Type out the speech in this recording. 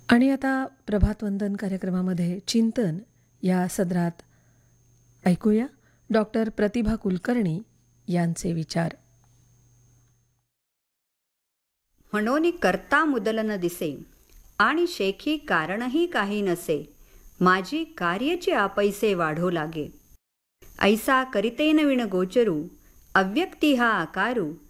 आणि आता प्रभातवंदन कार्यक्रमामध्ये चिंतन या सदरात ऐकूया डॉक्टर प्रतिभा कुलकर्णी यांचे विचार. म्हणोनी करता मुदल न दिसे आणि शेखी कारणही काही नसे, माझी कार्यची आपैसे वाढो लागे. ऐसा करितेन विण गोचरू, अव्यक्ती हा आकारू,